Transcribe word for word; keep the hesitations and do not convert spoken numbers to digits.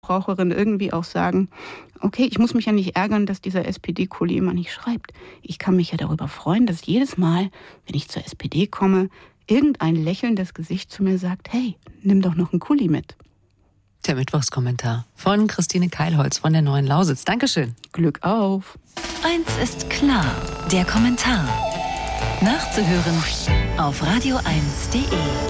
Verbraucherin irgendwie auch sagen, okay, ich muss mich ja nicht ärgern, dass dieser S P D-Kuli immer nicht schreibt. Ich kann mich ja darüber freuen, dass jedes Mal, wenn ich zur S P D komme, irgendein lächelndes Gesicht zu mir sagt, hey, nimm doch noch einen Kuli mit. Der Mittwochskommentar von Christine Keilholz von der Neuen Lausitz. Dankeschön. Glück auf. Eins ist klar, der Kommentar. Nachzuhören auf radio eins punkt de.